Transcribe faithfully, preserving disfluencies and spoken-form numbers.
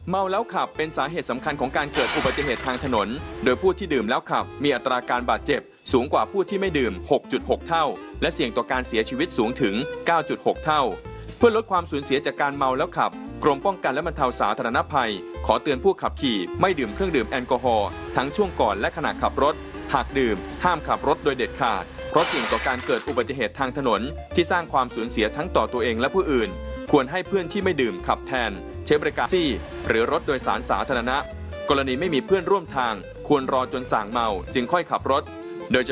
เมาแล้วขับเป็นสาเหตุสำคัญของการเกิดอุบัติเหตุทางถนนโดยผู้ที่ดื่มแล้วขับมีอัตราการบาดเจ็บสูงกว่าผู้ที่ไม่ดื่ม หกจุดหก เท่าและเสี่ยงต่อการเสียชีวิตสูงถึง เก้าจุดหก เท่าเพื่อลดความสูญเสียจากการเมาแล้วขับกรมป้องกันและบรรเทาสาธารณภัยขอเตือนผู้ขับขี่ไม่ดื่มเครื่องดื่มแอลกอฮอล์ทั้งช่วงก่อนและขณะขับรถหากดื่มห้ามขับรถโดยเด็ดขาดเพราะเสี่ยงต่อการเกิดอุบัติเหตุทางถนนที่สร้างความสูญเสียทั้งต่อตัวเองและผู้อื่นควรให้เพื่อนที่ไม่ดื่มขับแทนใช้บริการแท็กซี่หรือรถโดยสารสาธารณะกรณีไม่มีเพื่อนร่วมทางควรรอจนส่างเมาจึงค่อยขับรถ